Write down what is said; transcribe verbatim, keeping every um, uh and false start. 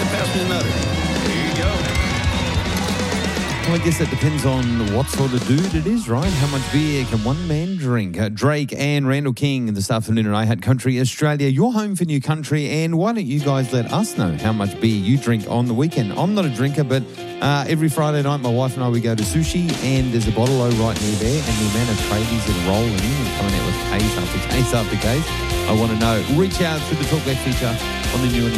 Pass me another. There you go. Well, I guess that depends on what sort of dude it is, right? How much beer can one man drink? Uh, Drake and Randall King this afternoon at iHat Country Australia. You're home for new country, and why don't you guys let us know how much beer you drink on the weekend? I'm not a drinker, but uh, every Friday night, my wife and I, we go to sushi, and there's a bottle-o right near there, and the amount of tradies that are rolling in and coming out with case after case after case, I want to know. Reach out through the Talkback feature on the new and